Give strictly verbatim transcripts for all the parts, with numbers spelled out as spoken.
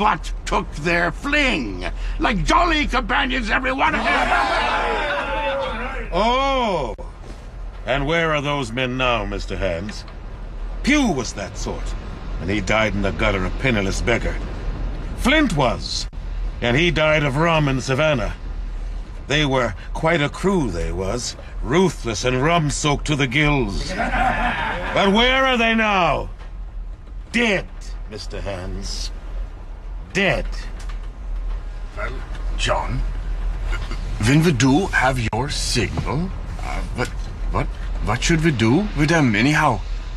but took their fling, like jolly companions every one of them. Oh! And where are those men now, Mister Hands? Pew was that sort, and he died in the gutter a penniless beggar. Flint was, and he died of rum in Savannah. They were quite a crew, they was, ruthless and rum-soaked to the gills. But where are they now? Dead, Mister Hands. Dead. Well, John, when we do have your signal, uh, but what, what should we do with them anyhow?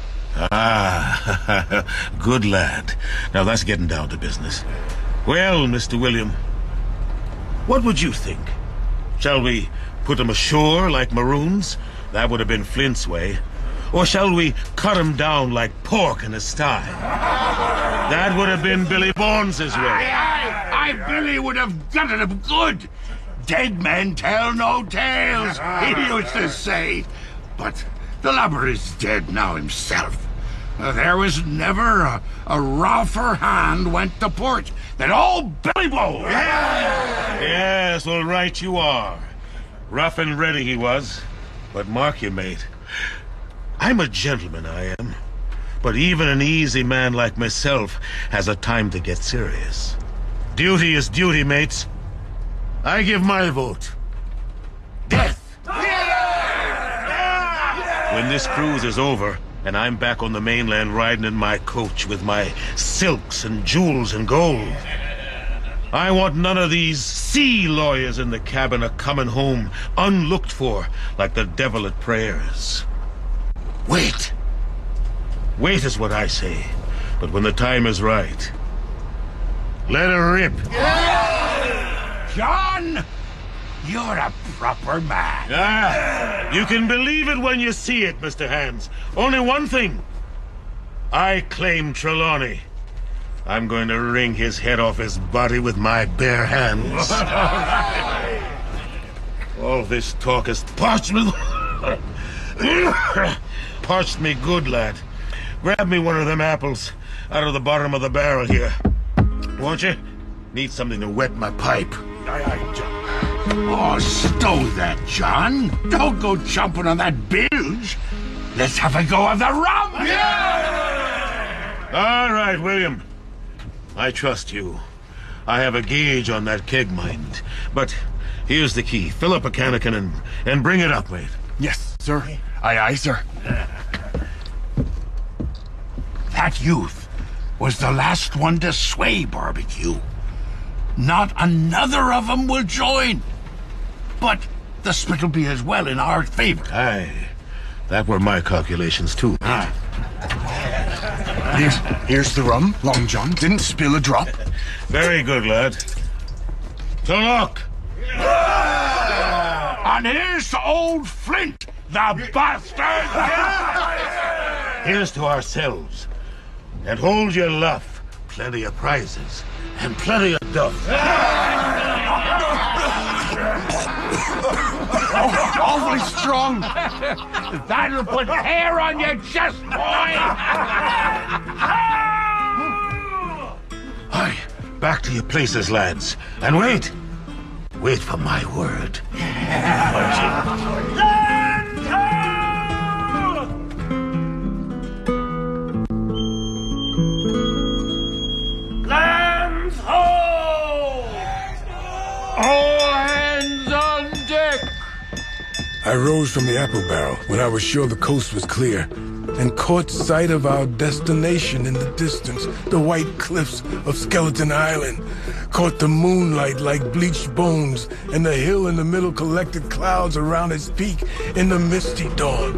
Ah, good lad. Now that's getting down to business. Well, Mister William, what would you think? Shall we put them ashore like maroons? That would have been Flint's way. Or shall we cut them down like pork in a sty? That would have been Billy Bones's way. Aye, aye, aye, Billy would have gutted him good. Dead men tell no tales, he used to say. But the lubber is dead now himself. Uh, there was never a, a rougher hand went to port than old Billy Bones. Yeah. Yes, well, right you are. Rough and ready he was. But mark you, mate, I'm a gentleman, I am. But even an easy man like myself has a time to get serious. Duty is duty, mates. I give my vote. Death! When this cruise is over, and I'm back on the mainland riding in my coach with my silks and jewels and gold, I want none of these sea lawyers in the cabin a coming home unlooked for like the devil at prayers. Wait. Wait is what I say. But when the time is right, let her rip. Yeah! John, you're a proper man. Ah, you can believe it when you see it, Mister Hands. Only one thing. I claim Trelawney. I'm going to wring his head off his body with my bare hands. All this talk has parched me. Parched me good, lad. Grab me one of them apples out of the bottom of the barrel here. Won't you? Need something to wet my pipe. Aye, aye, John. Oh, stow that, John. Don't go jumping on that bilge. Let's have a go of the rum. Yeah! All right, William. I trust you. I have a gauge on that keg, mind. But here's the key. Fill up a cannikin and, and bring it up, mate. Yes, sir. Aye, aye, sir. That youth was the last one to sway barbecue. Not another of them will join. But the spit'll be as well in our favor. Aye. That were my calculations, too. Aye. Here's, here's the rum, Long John. Didn't spill a drop. Very good, lad. To luck. Yeah! And here's to old Flint, the bastard! Here's to ourselves. And hold your luff. Plenty of prizes. And plenty of duff. Oh, awfully strong. That'll put hair on your chest, boy! Aye, back to your places, lads. And wait. Wait for my word. Lambs ho! All hands on deck! I rose from the apple barrel when I was sure the coast was clear and caught sight of our destination in the distance, the white cliffs of Skeleton Island. Caught the moonlight like bleached bones, and the hill in the middle collected clouds around its peak in the misty dawn.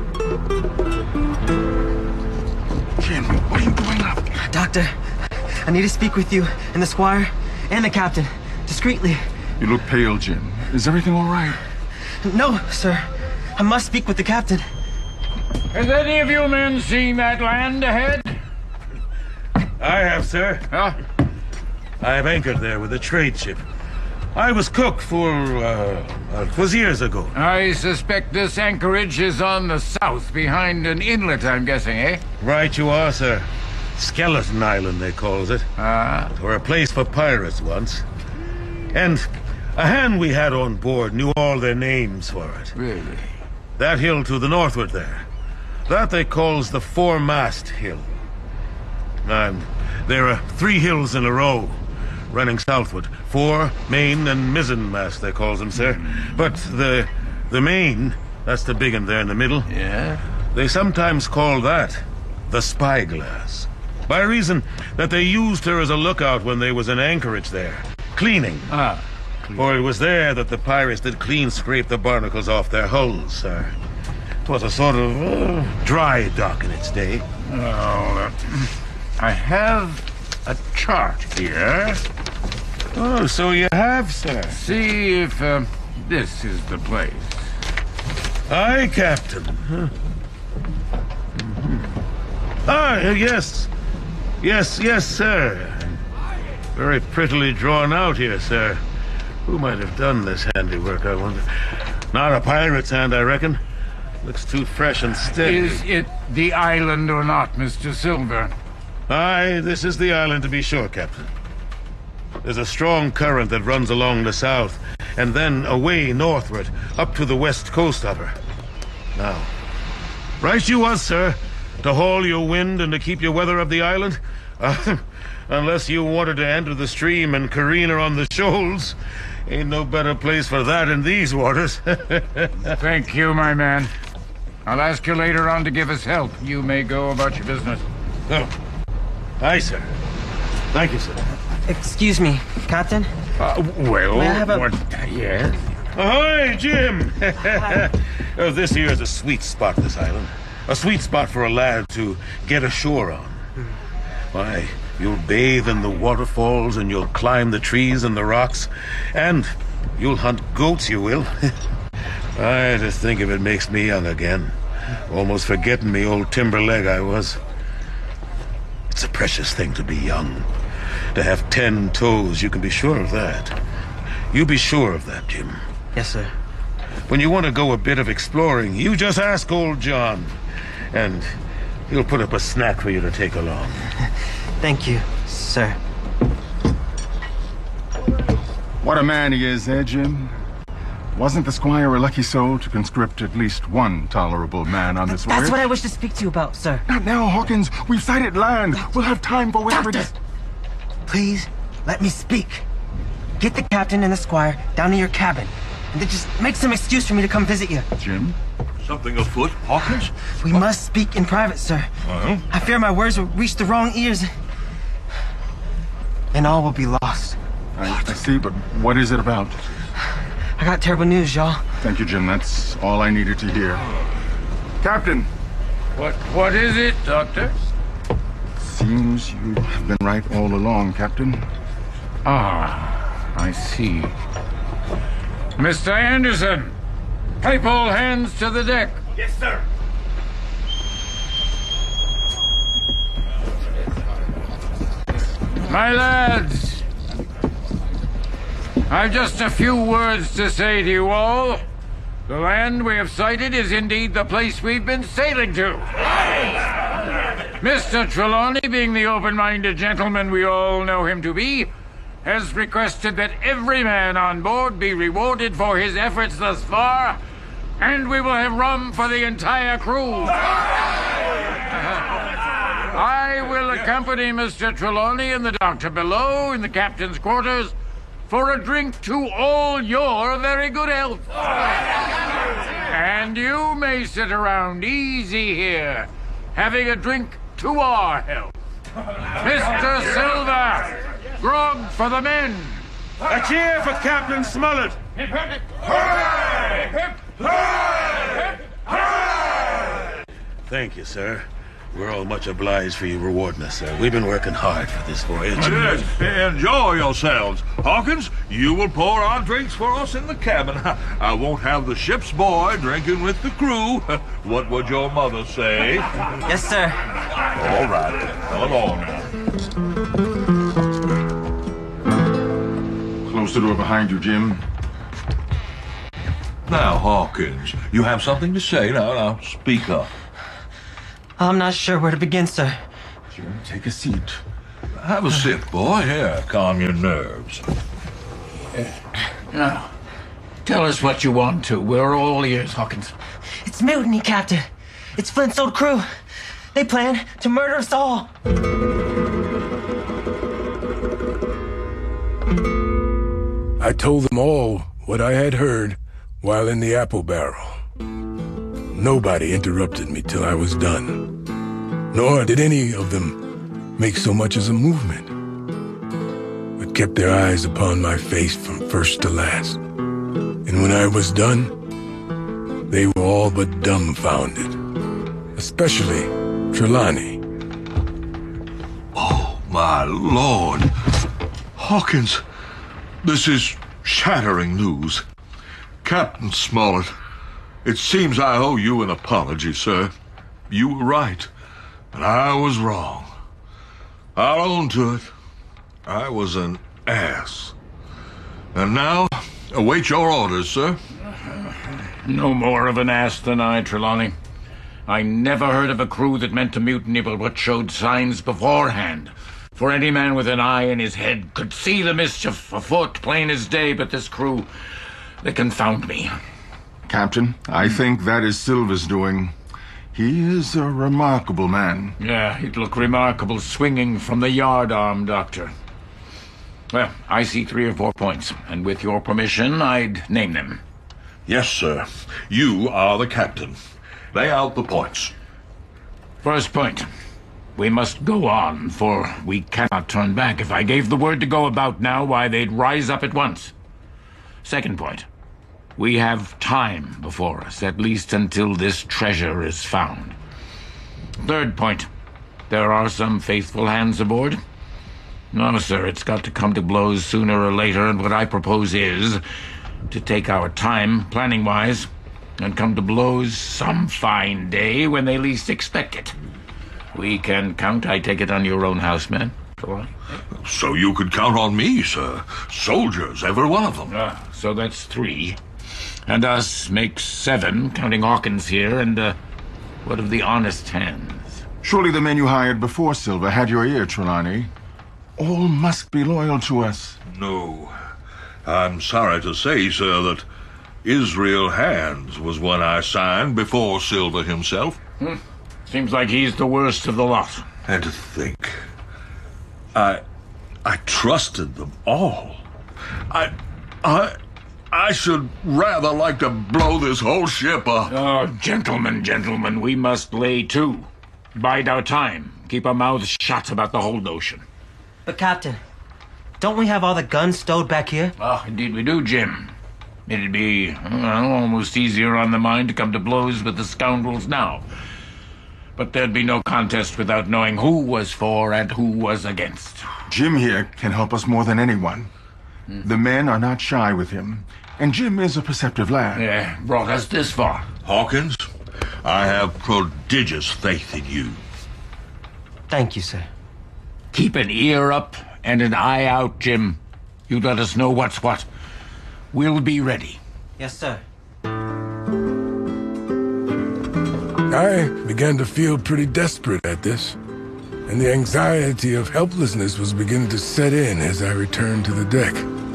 Jim, what are you doing up? Doctor, I need to speak with you and the squire and the captain, discreetly. You look pale, Jim. Is everything all right? No, sir. I must speak with the captain. Has any of you men seen that land ahead? I have, sir. Huh? I have anchored there with a trade ship. I was cook for, uh, uh, it was years ago. I suspect this anchorage is on the south, behind an inlet, I'm guessing, eh? Right you are, sir. Skeleton Island, they calls it. Ah. Or a place for pirates once. And a hand we had on board knew all their names for it. Really? That hill to the northward there, that they calls the Foremast Hill. And there are three hills in a row, running southward. Fore, main, and mizzenmast, they calls them, sir. Mm. But the the main, that's the big one there in the middle. Yeah? They sometimes call that the spyglass, by reason that they used her as a lookout when they was in anchorage there, cleaning. Ah. For it was there that the pirates did clean scrape the barnacles off their hulls, sir. It was a sort of uh, dry dock in its day. Oh, uh, I have a chart here. Oh, so you have, sir. See if uh, this is the place. Aye, Captain. Huh. Mm-hmm. Ah, yes. Yes, yes, sir. Very prettily drawn out here, sir. Who might have done this handiwork, I wonder? Not a pirate's hand, I reckon. Looks too fresh and steady. Is it the island or not, Mister Silver? Aye, this is the island to be sure, Captain. There's a strong current that runs along the south, and then away northward, up to the west coast of her. Now, right you was, sir, to haul your wind and to keep your weather of the island. Uh, unless you wanted to enter the stream and careen her on the shoals. Ain't no better place for that in these waters. Thank you, my man. I'll ask you later on to give us help. You may go about your business. Oh. Aye, sir. Thank you, sir. Excuse me, Captain? Uh, well, May I have a- what... Yes? Ahoy, Jim! Oh, this here is a sweet spot, this island. A sweet spot for a lad to get ashore on. Why, you'll bathe in the waterfalls, and you'll climb the trees and the rocks, and you'll hunt goats, you will. I just think of it makes me young again. Almost forgetting me old timber leg I was. It's a precious thing to be young. To have ten toes, you can be sure of that. You be sure of that, Jim. Yes, sir. When you want to go a bit of exploring, you just ask old John, and he'll put up a snack for you to take along. Thank you, sir. What a man he is, eh, Jim? Wasn't the squire a lucky soul to conscript at least one tolerable man on this voyage? That's what I wish to speak to you about, sir. Not now, Hawkins. We've sighted land. We'll have time for whatever it is. Please, let me speak. Get the captain and the squire down to your cabin, and then just make some excuse for me to come visit you. Jim? Something afoot, Hawkins? We must speak in private, sir. Uh-huh. I fear my words will reach the wrong ears, and all will be lost. I, I see, but what is it about? I got terrible news, y'all. Thank you, Jim. That's all I needed to hear. Captain! What? What is it, Doctor? Seems you have been right all along, Captain. Ah, I see. Mister Anderson, pipe all hands to the deck. Yes, sir. My lads, I've just a few words to say to you all. The land we have sighted is indeed the place we've been sailing to. Mister Trelawney, being the open-minded gentleman we all know him to be, has requested that every man on board be rewarded for his efforts thus far, and we will have rum for the entire crew. I will accompany Mister Trelawney and the doctor below in the captain's quarters for a drink to all your very good health. And you may sit around easy here, having a drink to our health. Mister Silver, grog for the men. A cheer for Captain Smollett. Thank you, sir. We're all much obliged for you rewarding us, sir. We've been working hard for this voyage. Yes, enjoy yourselves. Hawkins, you will pour our drinks for us in the cabin. I won't have the ship's boy drinking with the crew. What would your mother say? Yes, sir. All right. Come along now. Close the door behind you, Jim. Now, Hawkins, you have something to say. Now, now, speak up. I'm not sure where to begin, sir. Jim, take a seat. Have a sip, boy. Here, calm your nerves. Now, tell us what you want to. We're all ears, Hawkins. It's mutiny, Captain. It's Flint's old crew. They plan to murder us all. I told them all what I had heard while in the apple barrel. Nobody interrupted me till I was done. Nor did any of them make so much as a movement, but kept their eyes upon my face from first to last. And when I was done, they were all but dumbfounded, especially Trelawney. Oh, my lord. Hawkins, this is shattering news. Captain Smollett, it seems I owe you an apology, sir. You were right, and I was wrong. I'll own to it. I was an ass. And now, await your orders, sir. No more of an ass than I, Trelawney. I never heard of a crew that meant to mutiny but what showed signs beforehand. For any man with an eye in his head could see the mischief afoot plain as day, but this crew, they confound me. Captain, I think that is Silva's doing. He is a remarkable man. Yeah, he'd look remarkable swinging from the yardarm, Doctor. Well, I see three or four points, and with your permission, I'd name them. Yes, sir. You are the captain. Lay out the points. First point. We must go on, for we cannot turn back. If I gave the word to go about now, why, they'd rise up at once. Second point. We have time before us, at least until this treasure is found. Third point. There are some faithful hands aboard. No, sir, it's got to come to blows sooner or later, and what I propose is to take our time, planning-wise, and come to blows some fine day when they least expect it. We can count, I take it, on your own house, man. So you could count on me, sir. Soldiers, every one of them. Ah, so that's three. And us makes seven, counting Hawkins here, and, uh, what of the honest hands? Surely the men you hired before Silva had your ear, Trelawney. All must be loyal to us. No. I'm sorry to say, sir, that Israel Hands was one I signed before Silva himself. Hmm. Seems like he's the worst of the lot. And to think, I, I trusted them all. I, I, I should rather like to blow this whole ship up. Oh, gentlemen, gentlemen, we must lay to. Bide our time. Keep our mouths shut about the whole notion. But, Captain, don't we have all the guns stowed back here? Oh, indeed we do, Jim. It'd be, well, almost easier on the mind to come to blows with the scoundrels now. But there'd be no contest without knowing who was for and who was against. Jim here can help us more than anyone. Hmm. The men are not shy with him, and Jim is a perceptive lad. Yeah, brought us this far. Hawkins, I have prodigious faith in you. Thank you, sir. Keep an ear up and an eye out, Jim. You let us know what's what. We'll be ready. Yes, sir. I began to feel pretty desperate at this, and the anxiety of helplessness was beginning to set in as I returned to the deck.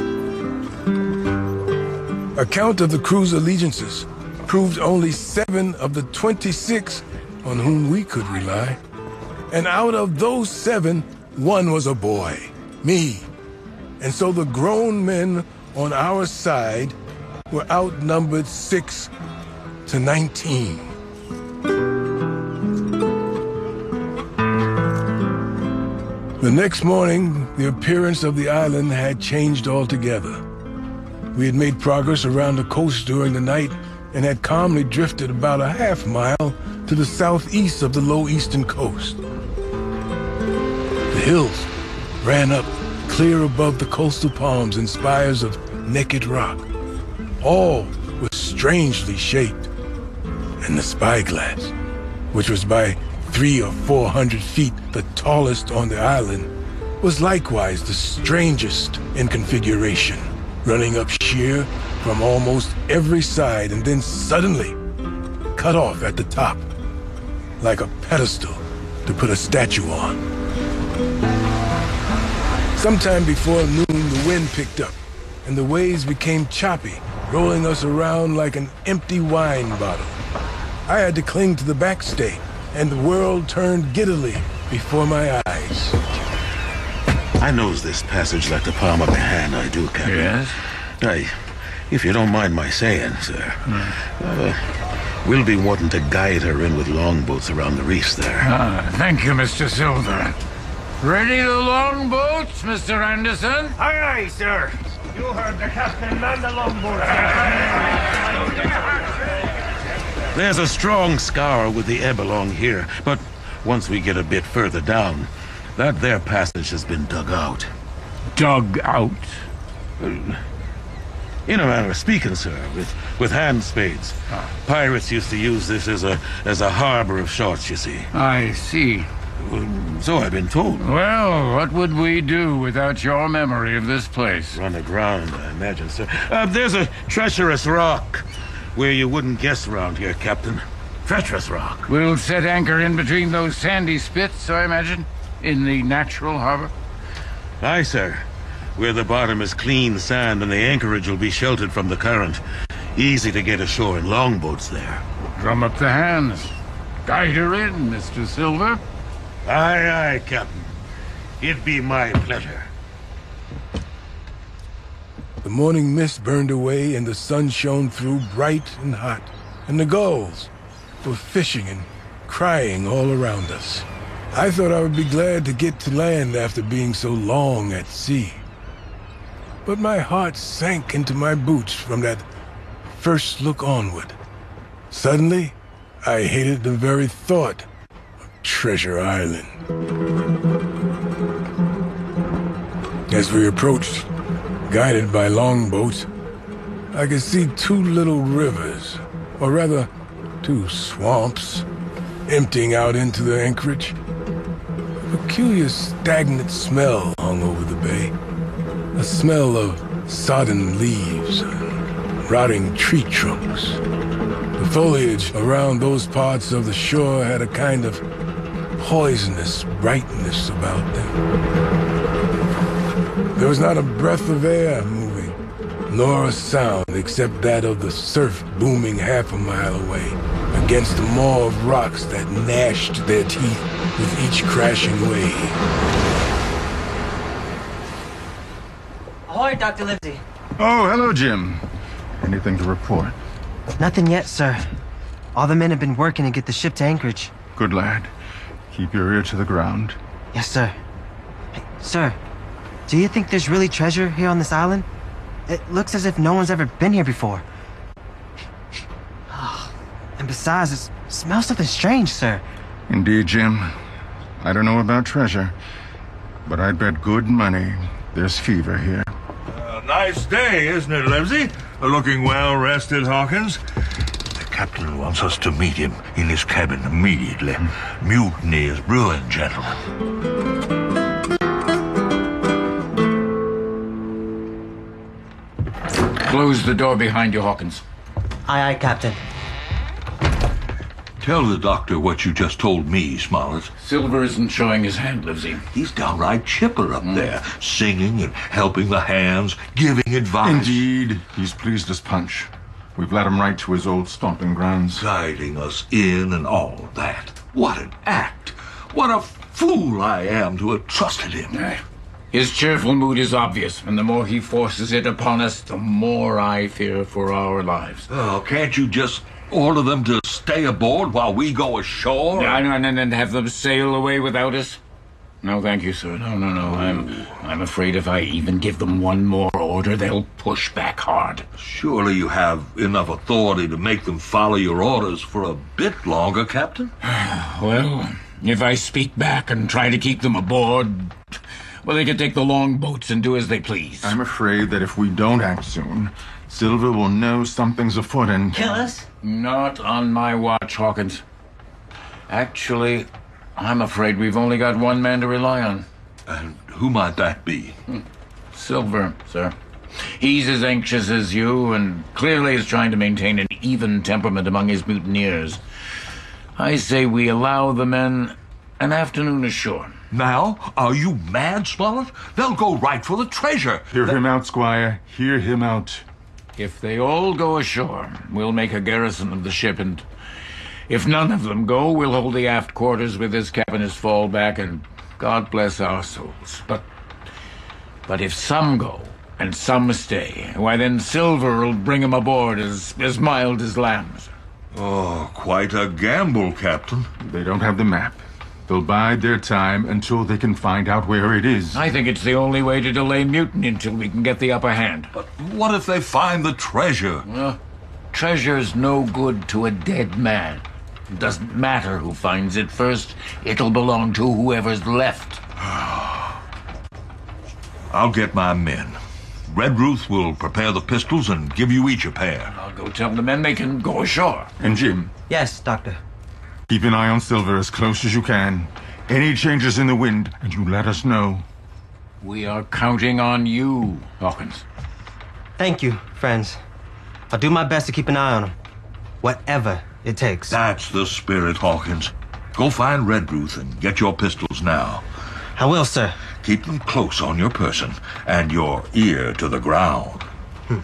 A count of the crew's allegiances proved only seven of the twenty-six on whom we could rely, and out of those seven, one was a boy, me. And so the grown men on our side were outnumbered six to nineteen. The next morning, the appearance of the island had changed altogether. We had made progress around the coast during the night and had calmly drifted about a half mile to the southeast of the low eastern coast. The hills ran up clear above the coastal palms and spires of naked rock. All was strangely shaped, and the spyglass, which was by three or four hundred feet the tallest on the island, was likewise the strangest in configuration, running up sheer from almost every side and then suddenly cut off at the top, like a pedestal to put a statue on. Sometime before noon, the wind picked up, and the waves became choppy, rolling us around like an empty wine bottle. I had to cling to the backstay, and the world turned giddily before my eyes. I knows this passage like the palm of my hand, I do, Captain. Yes? Aye, if you don't mind my saying, sir. Mm. Uh, we'll be wanting to guide her in with longboats around the reefs there. Ah, thank you, Mister Silver. Ready the longboats, Mister Anderson? Aye, aye, sir. You heard the captain, man the longboats. There's a strong scour with the ebb along here, but once we get a bit further down, that there passage has been dug out. Dug out? In a manner of speaking, sir, with, with hand spades. Ah. Pirates used to use this as a as a harbor of sorts, you see. I see. So I've been told. Well, what would we do without your memory of this place? Run aground, I imagine, sir. Uh, there's a treacherous rock where you wouldn't guess around here, Captain. Treacherous rock. We'll set anchor in between those sandy spits, I imagine, in the natural harbor? Aye, sir. Where the bottom is clean sand and the anchorage will be sheltered from the current. Easy to get ashore in longboats there. Drum up the hands. Guide her in, Mister Silver. Aye, aye, Captain. It'd be my pleasure. The morning mist burned away and the sun shone through bright and hot. And the gulls were fishing and crying all around us. I thought I would be glad to get to land after being so long at sea. But my heart sank into my boots from that first look onward. Suddenly, I hated the very thought of Treasure Island. As we approached, guided by longboats, I could see two little rivers, or rather, two swamps, emptying out into the anchorage. A peculiar stagnant smell hung over the bay. A smell of sodden leaves and rotting tree trunks. The foliage around those parts of the shore had a kind of poisonous brightness about them. There was not a breath of air moving, nor a sound except that of the surf booming half a mile away against the maw of rocks that gnashed their teeth with each crashing wave. Ahoy, Doctor Livesey. Oh, hello, Jim. Anything to report? Nothing yet, sir. All the men have been working to get the ship to anchorage. Good lad. Keep your ear to the ground. Yes, sir. Hey, sir, do you think there's really treasure here on this island? It looks as if no one's ever been here before. And besides, it smells something strange, sir. Indeed, Jim. I don't know about treasure, but I'd bet good money there's fever here. Uh, nice day, isn't it, Livesey? Looking well rested, Hawkins. The captain wants us to meet him in his cabin immediately. Mm. Mutiny is brewing, gentlemen. Close the door behind you, Hawkins. Aye, aye, Captain. Tell the doctor what you just told me, Smollett. Silver isn't showing his hand, Livesey. He's downright chipper up mm. there, singing and helping the hands, giving advice. Indeed, he's pleased as punch. We've led him right to his old stomping grounds. Guiding us in and all that. What an act. What a fool I am to have trusted him. Aye. His cheerful mood is obvious, and the more he forces it upon us, the more I fear for our lives. Oh, can't you just order them to stay aboard while we go ashore? And, and, and have them sail away without us? No, thank you, sir. No, no, no. I'm, I'm afraid if I even give them one more order, they'll push back hard. Surely you have enough authority to make them follow your orders for a bit longer, Captain? Well, if I speak back and try to keep them aboard, well, they can take the longboats and do as they please. I'm afraid that if we don't act soon, Silver will know something's afoot and... Kill us? Not on my watch, Hawkins. Actually, I'm afraid we've only got one man to rely on. And who might that be? Hmm. Silver, sir. He's as anxious as you, and clearly is trying to maintain an even temperament among his mutineers. I say we allow the men an afternoon ashore. Now? Are you mad, Smollett? They'll go right for the treasure. Hear him out, Squire. Hear him out. If they all go ashore, we'll make a garrison of the ship, and if none of them go, we'll hold the aft quarters with this cabin as fallback, and God bless our souls. But, but if some go, and some stay, why then Silver will bring them aboard as, as mild as lambs. Oh, quite a gamble, Captain. They don't have the map. They'll bide their time until they can find out where it is. I think it's the only way to delay mutiny until we can get the upper hand. But what if they find the treasure? Uh, treasure's no good to a dead man. It doesn't matter who finds it first. It'll belong to whoever's left. I'll get my men. Redruth will prepare the pistols and give you each a pair. I'll go tell the men they can go ashore. And Jim? Yes, Doctor. Keep an eye on Silver as close as you can. Any changes in the wind, and you let us know. We are counting on you, Hawkins. Thank you, friends. I'll do my best to keep an eye on him. Whatever it takes. That's the spirit, Hawkins. Go find Redruth and get your pistols now. I will, sir. Keep them close on your person and your ear to the ground. Hmm.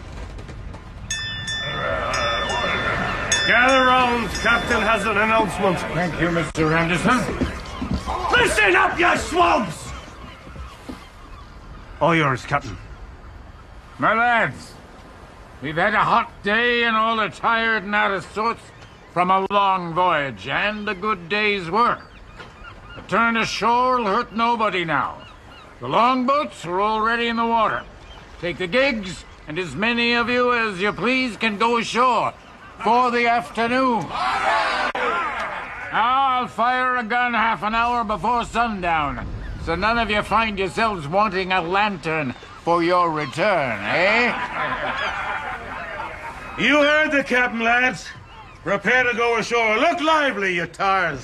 Gather round. Captain has an announcement. Thank you, Mister Anderson. Listen up, you swabs! All yours, Captain. My lads, we've had a hot day and all are tired and out of sorts from a long voyage and a good day's work. A turn ashore will hurt nobody now. The longboats are already in the water. Take the gigs, and as many of you as you please can go ashore for the afternoon. Now I'll fire a gun half an hour before sundown, so none of you find yourselves wanting a lantern for your return, eh? You heard the captain, lads. Prepare to go ashore. Look lively, you tars.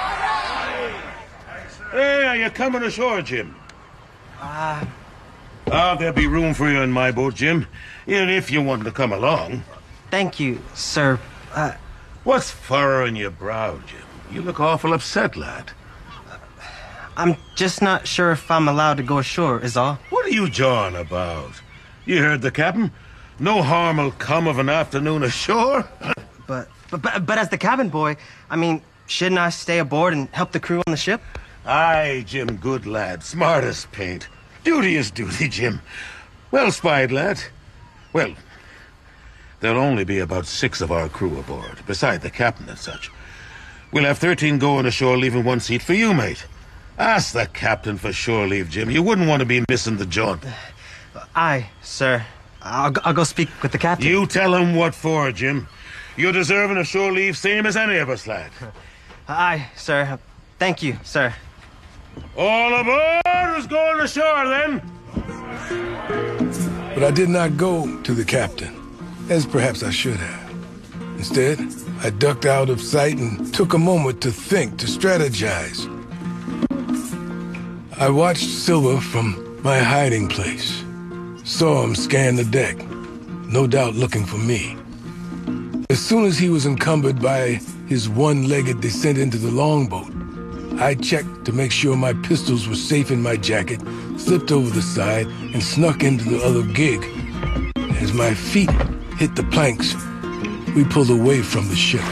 Hey, are you coming ashore, Jim? Ah. Uh... Oh, there'll be room for you in my boat, Jim. If you want to come along. Thank you, sir. Uh... What's furrowing your brow, Jim? You look awful upset, lad. I'm just not sure if I'm allowed to go ashore, is all. What are you jawing about? You heard the captain. No harm will come of an afternoon ashore. but, but, but, but as the cabin boy, I mean, shouldn't I stay aboard and help the crew on the ship? Aye, Jim, good lad. Smart as paint. Duty is duty, Jim. Well spied, lad. Well, there'll only be about six of our crew aboard, beside the captain and such. We'll have thirteen going ashore, leaving one seat for you, mate. Ask the captain for shore leave, Jim. You wouldn't want to be missing the jaunt. Aye, sir. I'll, I'll go speak with the captain. You tell him what for, Jim. You're deserving a shore leave same as any of us, lad. Aye, sir. Thank you, sir. All aboard who's going ashore, then. But I did not go to the captain, as perhaps I should have. Instead, I ducked out of sight and took a moment to think, to strategize. I watched Silver from my hiding place. Saw him scan the deck, no doubt looking for me. As soon as he was encumbered by his one-legged descent into the longboat, I checked to make sure my pistols were safe in my jacket, slipped over the side, and snuck into the other gig. As my feet hit the planks, we pulled away from the ship.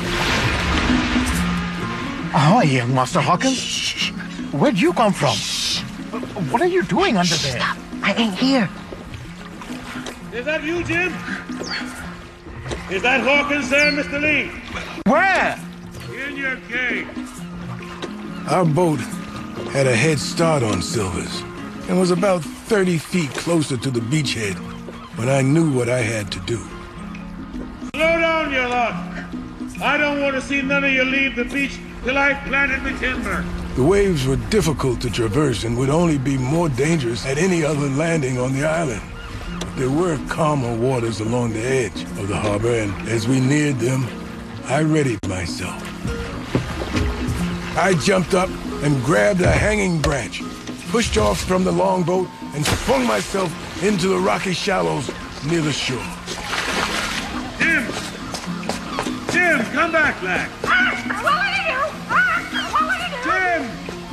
Ahoy, young Master Hawkins. Shh. Where'd you come from? Shh. What are you doing under Shh, there? Stop. I ain't here. Is that you, Jim? Is that Hawkins there, Mister Lee? Where? In your gig. Our boat had a head start on Silver's and was about thirty feet closer to the beachhead when I knew what I had to do. Slow down, you lot. I don't want to see none of you leave the beach till I've planted the timber. The waves were difficult to traverse and would only be more dangerous at any other landing on the island. But there were calmer waters along the edge of the harbor, and as we neared them, I readied myself. I jumped up and grabbed a hanging branch, pushed off from the longboat, and swung myself into the rocky shallows near the shore. Jim! Jim, come back, lad! What will you do? What will you do? Jim!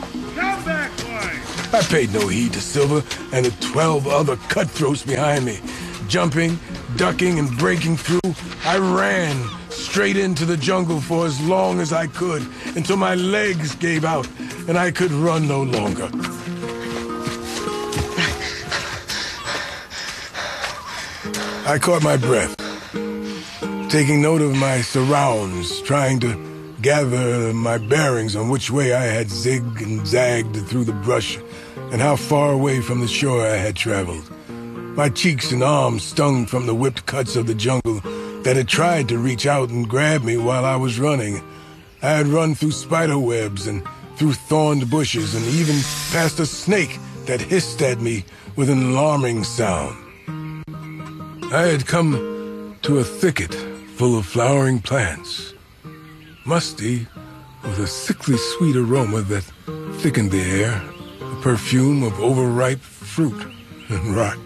I paid no heed to Silver and the twelve other cutthroats behind me. Jumping, ducking, and breaking through, I ran straight into the jungle for as long as I could, until my legs gave out and I could run no longer. I caught my breath, taking note of my surrounds, trying to gather my bearings on which way I had zigged and zagged through the brush and how far away from the shore I had traveled. My cheeks and arms stung from the whipped cuts of the jungle that had tried to reach out and grab me while I was running. I had run through spider webs and through thorned bushes and even past a snake that hissed at me with an alarming sound. I had come to a thicket full of flowering plants, musty with a sickly sweet aroma that thickened the air, a perfume of overripe fruit and rot.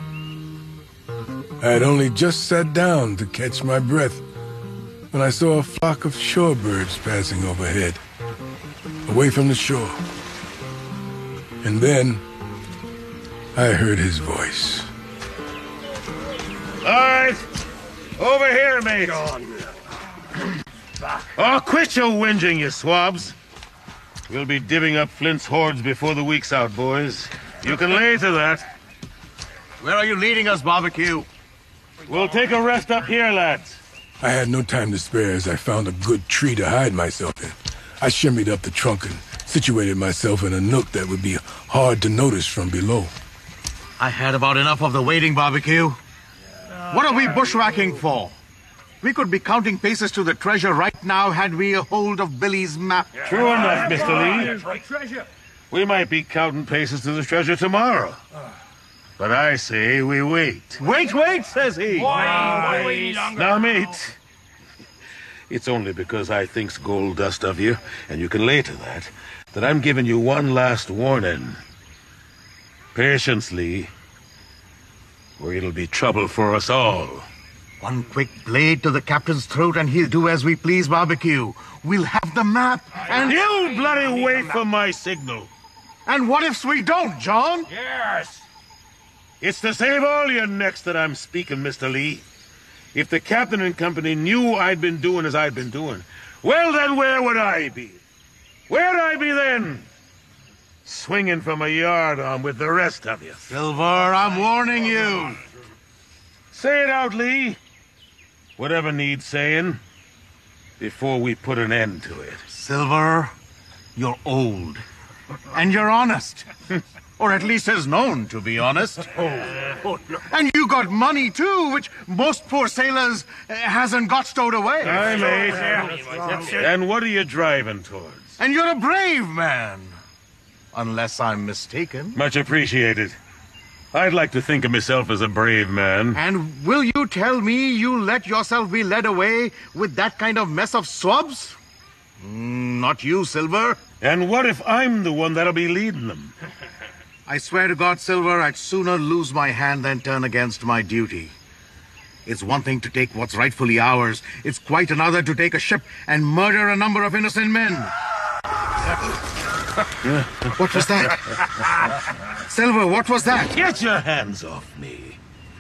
I had only just sat down to catch my breath when I saw a flock of shorebirds passing overhead, away from the shore. And then I heard his voice. All right, over here, mate. Oh, quit your whinging, you swabs. We'll be divvying up Flint's hordes before the week's out, boys. You can lay to that. Where are you leading us, Barbecue? We'll take a rest up here, lads. I had no time to spare as I found a good tree to hide myself in. I shimmied up the trunk and situated myself in a nook that would be hard to notice from below. I had about enough of the waiting, Barbecue. What are we bushwhacking for? We could be counting paces to the treasure right now had we a hold of Billy's map. True enough, Mister Lee. We might be counting paces to the treasure tomorrow. But I say we wait. Wait, wait, says he. Wait, wait. Now, mate, it's only because I thinks gold dust of you, and you can lay to that, that I'm giving you one last warning. Patience, Lee, or it'll be trouble for us all. One quick blade to the captain's throat and he'll do as we please, Barbecue. We'll have the map and... You bloody wait for my signal. And what if we don't, John? Yes. It's to save all your necks that I'm speaking, Mister Lee. If the captain and company knew I'd been doing as I'd been doing, well then where would I be? Where'd I be then? Swinging from a yard arm with the rest of you. Silver, I'm warning you. Say it out, Lee. Whatever needs saying, before we put an end to it. Silver, you're old. And you're honest. Or at least is known to be honest. Oh. And you got money, too, which most poor sailors uh, hasn't got stowed away. Aye, mate. And what are you driving towards? And you're a brave man. Unless I'm mistaken. Much appreciated. I'd like to think of myself as a brave man. And will you tell me you let yourself be led away with that kind of mess of swabs? Mm, not you, Silver. And what if I'm the one that'll be leading them? I swear to God, Silver, I'd sooner lose my hand than turn against my duty. It's one thing to take what's rightfully ours. It's quite another to take a ship and murder a number of innocent men. What was that? Silver, what was that? Get your hands off me.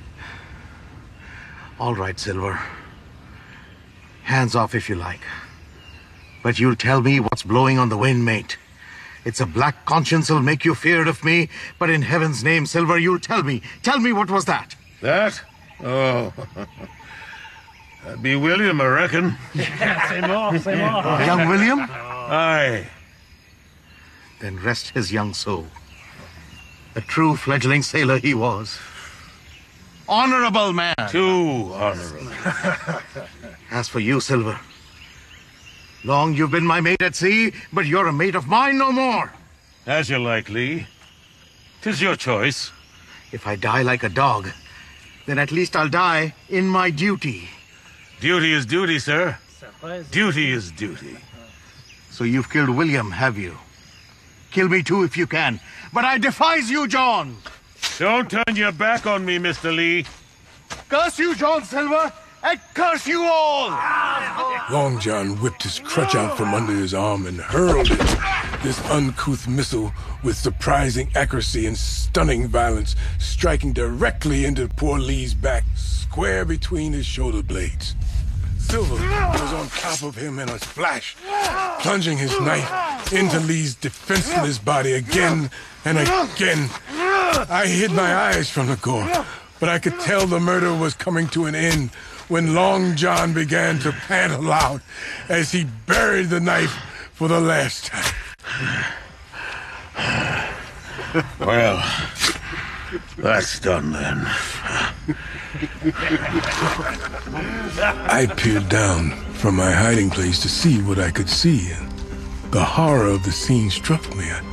All right, Silver. Hands off if you like. But you'll tell me what's blowing on the wind, mate. It's a black conscience'll make you feared of me, but in heaven's name, Silver, you'll tell me. Tell me what was that? That? Oh. That'd be William, I reckon. Say more, say more. Young William? Aye. Then rest his young soul. A true fledgling sailor he was. Honorable man. Too honorable. As for you, Silver, long you've been my mate at sea, but you're a mate of mine no more. As you like, Lee. 'Tis your choice. If I die like a dog, then at least I'll die in my duty. Duty is duty, sir. Duty is duty. So you've killed William, have you? Kill me too if you can. But I defies you, John. Don't turn your back on me, Mister Lee. Curse you, John Silver. and curse you all! Long John whipped his crutch out from under his arm and hurled it. This uncouth missile with surprising accuracy and stunning violence, striking directly into poor Lee's back, square between his shoulder blades. Silver was on top of him in a flash, plunging his knife into Lee's defenseless body again and again. I hid my eyes from the gore, but I could tell the murder was coming to an end when Long John began to pant aloud as he buried the knife for the last time. Well, that's done then. I peered down from my hiding place to see what I could see, and the horror of the scene struck me. I,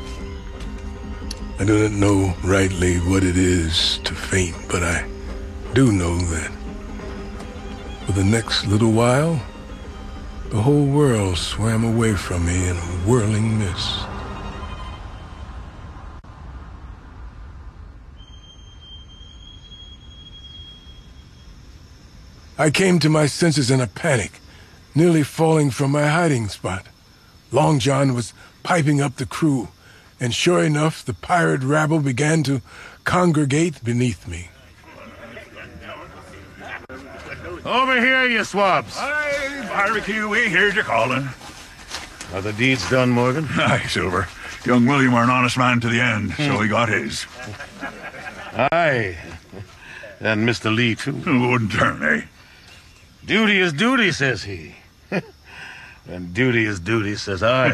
I do not know rightly what it is to faint, but I do know that for the next little while, the whole world swam away from me in a whirling mist. I came to my senses in a panic, nearly falling from my hiding spot. Long John was piping up the crew, and sure enough, the pirate rabble began to congregate beneath me. Over here, you swabs. Aye, barbecue, we heard you calling. Are the deeds done, Morgan? Aye, Silver. Young William were an honest man to the end, so he got his. Aye. And Mister Lee, too. Wouldn't turn, eh? Duty is duty, says he. And duty is duty, says I.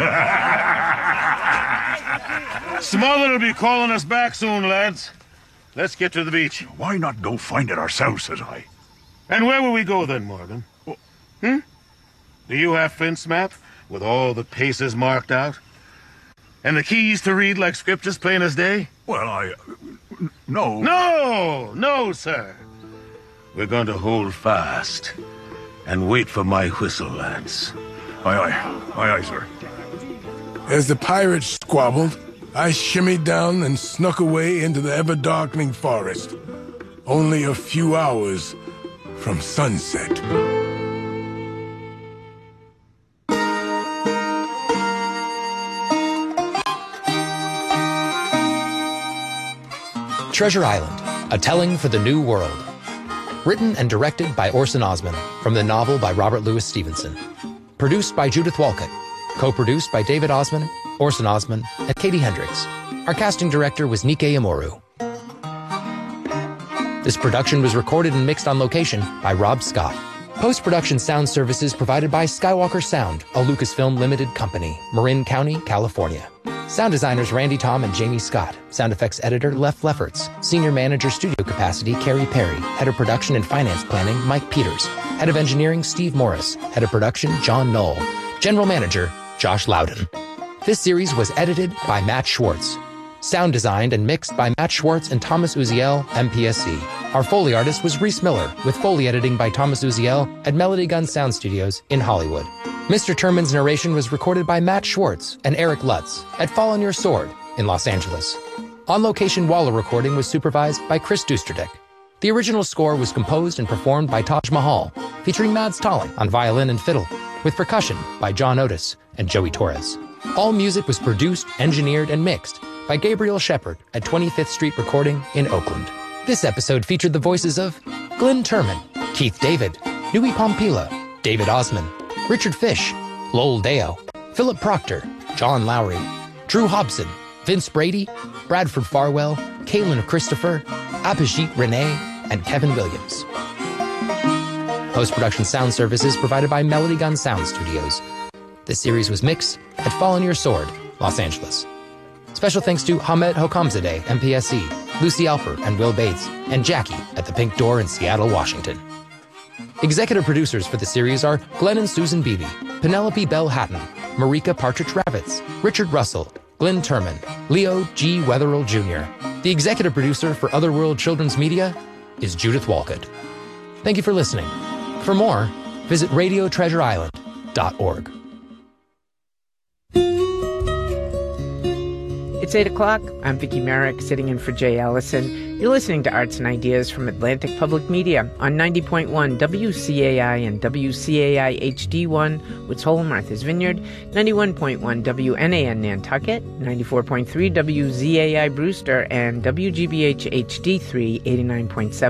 Smother'll be calling us back soon, lads. Let's get to the beach. Why not go find it ourselves, says I. And where will we go then, Morgan? Oh. Hmm? Do you have Flint's map, with all the paces marked out? And the keys to read like scriptures plain as day? Well, I... No. No! No, sir. We're going to hold fast and wait for my whistle, lads. Aye, aye. Aye, aye, sir. As the pirates squabbled, I shimmied down and snuck away into the ever-darkening forest. Only a few hours from sunset. Treasure Island, A Telling for the New World. Written and directed by Orson Osman, from the novel by Robert Louis Stevenson. Produced by Judith Walcott. Co-produced by David Osman, Orson Osman, and Katie Hendricks. Our casting director was Nike Amoru. This production was recorded and mixed on location by Rob Scott. Post-production sound services provided by Skywalker Sound, a Lucasfilm Limited company, Marin County, California. Sound designers Randy Tom and Jamie Scott. Sound effects editor Lef Lefferts. Senior manager studio capacity Carrie Perry. Head of production and finance planning Mike Peters. Head of engineering Steve Morris. Head of production John Knoll. General manager Josh Loudon. This series was edited by Matt Schwartz. Sound designed and mixed by Matt Schwartz and Thomas Uziel, M P S C. Our Foley artist was Reese Miller, with Foley editing by Thomas Uziel at Melody Gun Sound Studios in Hollywood. Mister Turman's narration was recorded by Matt Schwartz and Eric Lutz at Fall on Your Sword in Los Angeles. On-location Waller recording was supervised by Chris Dusterdek. The original score was composed and performed by Taj Mahal, featuring Mads Talley on violin and fiddle, with percussion by John Otis and Joey Torres. All music was produced, engineered, and mixed by Gabriel Shepard at twenty-fifth Street Recording in Oakland. This episode featured the voices of Glenn Turman, Keith David, Nui Pompila, David Osman, Richard Fish, Lowell Deo, Philip Proctor, John Lowry, Drew Hobson, Vince Brady, Bradford Farwell, Kaylin Christopher, Abhijit Renee, and Kevin Williams. Post-production sound services provided by Melody Gun Sound Studios. This series was mixed at Fall on Your Sword, Los Angeles. Special thanks to Hamed Hokamzadeh, M P S C, Lucy Alper and Will Bates, and Jackie at the Pink Door in Seattle, Washington. Executive producers for the series are Glenn and Susan Beebe, Penelope Bell Hatton, Marika Partridge Ravitz, Richard Russell, Glenn Turman, Leo G. Wetherill Junior The executive producer for Otherworld Children's Media is Judith Walcott. Thank you for listening. For more, visit radio treasure island dot org. It's eight o'clock. I'm Vicki Merrick, sitting in for Jay Ellison. You're listening to Arts and Ideas from Atlantic Public Media on ninety point one W C A I and W C A I H D one, Woods Hole, Martha's Vineyard, ninety-one point one W N A N Nantucket, ninety-four point three W Z A I Brewster, and W G B H H D three, eighty-nine point seven